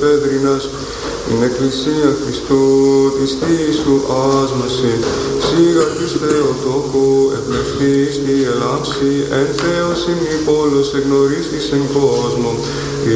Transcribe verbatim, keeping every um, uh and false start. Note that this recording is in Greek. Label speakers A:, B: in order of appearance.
A: εφέδρινας, την Εκκλησία Χριστού της θείς σου άσμαση, σίγα της Θεοτόκου ευλευτής τη ελάμψη, εν Θεός ημι πόλος εγνωρίστης εν κόσμο,